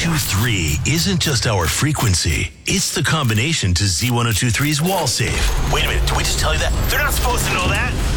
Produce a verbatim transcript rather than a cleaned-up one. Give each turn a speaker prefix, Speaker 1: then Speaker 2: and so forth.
Speaker 1: two three isn't just our frequency, it's the combination to Z ten twenty-three's wall safe.
Speaker 2: Wait a minute, did we just tell you that? They're not supposed to know that.